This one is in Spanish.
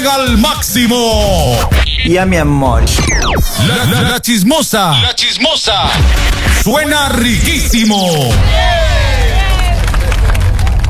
juega al máximo. Y a mi amor. La chismosa. La chismosa. Suena riquísimo.